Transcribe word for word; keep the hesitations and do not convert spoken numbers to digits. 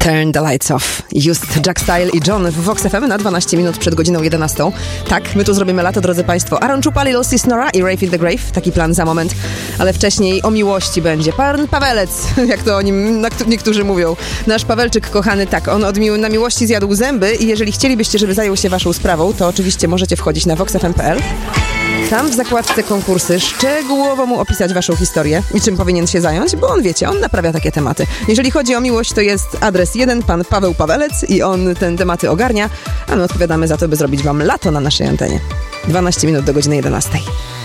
Turn the Lights Off. Just, Jack Style i John w Vox F M na dwanaście minut przed godziną jedenastą. Tak, my tu zrobimy lato, drodzy Państwo. Aaron Czupa, Lil Sis Nora i Rafe in the Grave. Taki plan za moment. Ale wcześniej o miłości będzie. Pan Pawelec, jak to o nim niektórzy mówią. Nasz Pawelczyk kochany, tak, on od mi- na miłości zjadł zęby i jeżeli chcielibyście, żeby zajął się waszą sprawą, to oczywiście możecie wchodzić na vox f m kropka p l. Tam w zakładce konkursy szczegółowo mu opisać waszą historię i czym powinien się zająć, bo on, wiecie, on naprawia takie tematy. Jeżeli chodzi o miłość, to jest adres jeden, pan Paweł Pawelec i on te tematy ogarnia, a my odpowiadamy za to, by zrobić wam lato na naszej antenie. dwanaście minut do godziny jedenastej.